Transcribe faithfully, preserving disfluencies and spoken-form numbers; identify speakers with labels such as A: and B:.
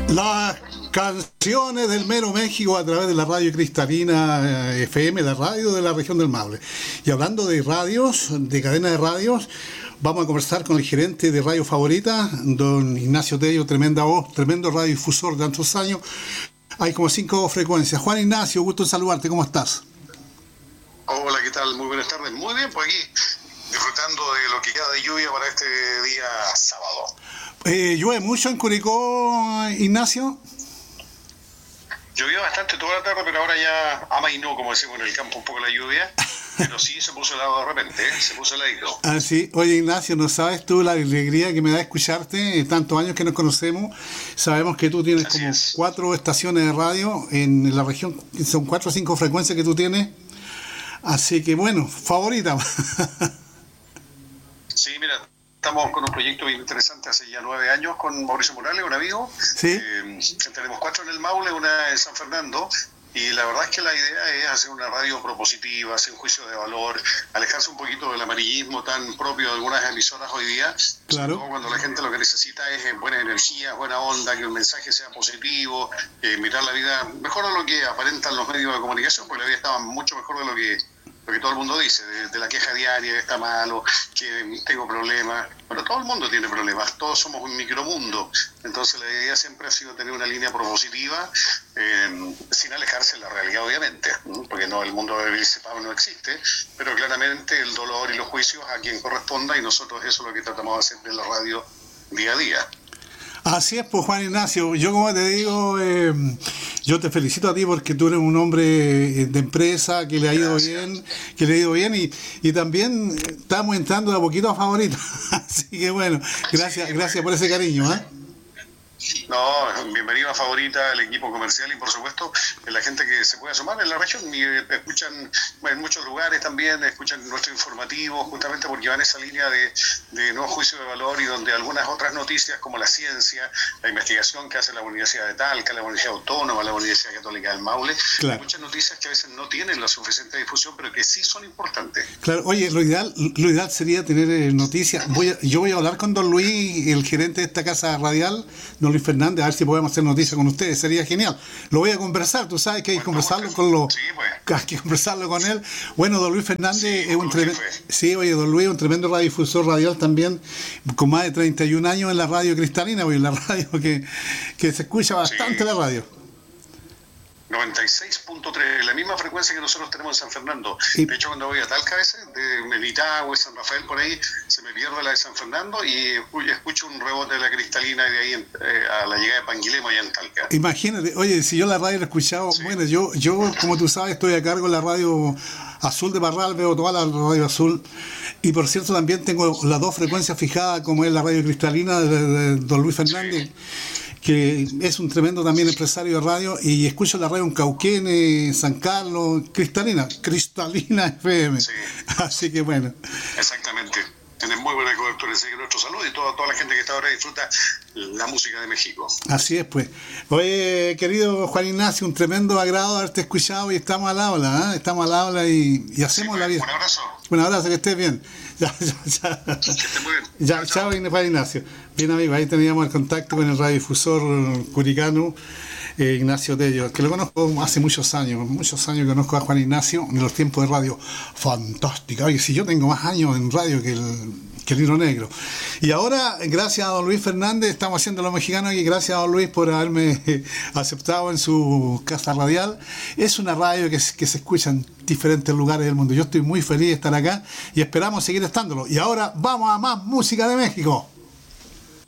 A: Las canciones del Mero México a través de la radio Cristalina eh, F M, la radio de la región del Maule. Y hablando de radios, de cadena de radios, vamos a conversar con el gerente de Radio Favorita, don Ignacio Tello, tremenda voz, tremendo radiodifusor de tantos años. Hay como cinco frecuencias. Juan Ignacio, gusto en saludarte, ¿cómo estás?
B: Hola, ¿qué tal? Muy buenas tardes. Muy bien, pues aquí disfrutando de lo que queda de lluvia para este día sábado.
A: Eh, ¿Llueve mucho en Curicó, Ignacio?
B: Llovió bastante toda la tarde, pero ahora ya amainó, como decimos en el campo, un poco la lluvia. Pero sí, se puso helado de repente, ¿eh? Se puso heladito.
A: Ah, sí. Oye, Ignacio, ¿no sabes tú la alegría que me da escucharte? Tantos años que nos conocemos. Sabemos que tú tienes
B: Así
A: como
B: es.
A: cuatro estaciones de radio en la región. Son cuatro o cinco frecuencias que tú tienes. Así que, bueno, favorita.
B: Sí, mira, estamos con un proyecto bien interesante hace ya nueve años con Mauricio Morales, un amigo.
A: Sí.
B: Eh, tenemos cuatro en el Maule, una en San Fernando. Y la verdad es que la idea es hacer una radio propositiva, hacer un juicio de valor, alejarse un poquito del amarillismo tan propio de algunas emisoras hoy día.
A: Claro.
B: Sobre todo cuando la gente lo que necesita es buena energía, buena onda, que el mensaje sea positivo, eh, mirar la vida mejor de lo que aparentan los medios de comunicación, porque la vida estaba mucho mejor de lo que, lo que todo el mundo dice, de, de la queja diaria, que está malo, que tengo problemas. Bueno, todo el mundo tiene problemas, todos somos un micromundo. Entonces la idea siempre ha sido tener una línea propositiva, eh, sin alejarse de la realidad, obviamente, ¿no? Porque no, el mundo de Vilsepam no existe, pero claramente el dolor y los juicios a quien corresponda, y nosotros eso es lo que tratamos de hacer en la radio día a día.
A: Así es, pues, Juan Ignacio. Yo, como te digo, eh, yo te felicito a ti porque tú eres un hombre de empresa que le ha ido
B: Gracias.
A: bien, que le ha ido bien y, y también estamos entrando de a poquito a favorito. Así que bueno, gracias,
B: Sí,
A: gracias por ese cariño, ¿eh?
B: No, bienvenido a Favorita, el equipo comercial y por supuesto la gente que se puede sumar en la región y eh, escuchan bueno, en muchos lugares también, escuchan nuestro informativo justamente porque van en esa línea de, de nuevo juicio de valor y donde algunas otras noticias como la ciencia, la investigación que hace la Universidad de Talca, la Universidad Autónoma, la Universidad Católica del Maule,
A: Claro.
B: hay muchas noticias que a veces no tienen la suficiente difusión pero que sí son importantes.
A: Claro, oye, lo ideal, lo ideal sería tener eh, noticias. Voy a, yo voy a hablar con don Luis, el gerente de esta casa radial, don Luis Fernández, a ver si podemos hacer noticias con ustedes, sería genial. Lo voy a conversar, tú sabes que hay que conversarlo con los...
B: Sí, pues.
A: Hay que conversarlo con él. Bueno, don Luis Fernández
B: Sí,
A: es un
B: con
A: tremendo...
B: jefe.
A: Sí, oye, don Luis es un tremendo radiodifusor radial también, con más de treinta y un años en la radio cristalina, oye, la radio que, que se escucha bastante
B: Sí.
A: la radio.
B: noventa y seis punto tres, la misma frecuencia que nosotros tenemos en San Fernando.
A: Y-
B: De hecho, cuando voy a Talca a veces, de Melitagüe, San Rafael, por ahí, se me pierde la de San Fernando y escu- escucho un rebote de la cristalina de ahí en- eh, a la llegada de Panguilemo allá en Talca.
A: Imagínate, oye, si yo la radio la he escuchado,
B: Sí.
A: bueno, yo, yo, como tú sabes, estoy a cargo de la radio Azul de Parral, veo toda la radio Azul, y por cierto también tengo las dos frecuencias fijadas, como es la radio cristalina de, de don Luis Fernández, que es un tremendo también empresario de radio, y escucho la radio en Cauquenes, San Carlos, cristalina, cristalina F M.
B: Sí.
A: Así que bueno.
B: Exactamente. Tienen muy buena cobertura. Así que nuestro saludo y toda, toda la gente que está ahora disfruta la música de México.
A: Así es, pues. Oye, querido Juan Ignacio, un tremendo agrado haberte escuchado y estamos al habla, ¿eh? Estamos al habla y, y hacemos
B: Sí,
A: la vida.
B: un abrazo.
A: Un abrazo, que estés bien. Ya, ya, ya.
B: Que esté muy bien.
A: Ya, chao, Juan Ignacio. Bien, amigo, ahí teníamos el contacto con el radiodifusor curicano, eh, Ignacio Tello, que lo conozco hace muchos años, muchos años que conozco a Juan Ignacio, en los tiempos de radio fantástica. Oye, si yo tengo más años en radio que el, que el Hilo Negro. Y ahora, gracias a don Luis Fernández, estamos haciendo lo mexicano y gracias a don Luis por haberme eh, aceptado en su casa radial. Es una radio que, que se escucha en diferentes lugares del mundo. Yo estoy muy feliz de estar acá y esperamos seguir estándolo. Y ahora vamos a más música de México.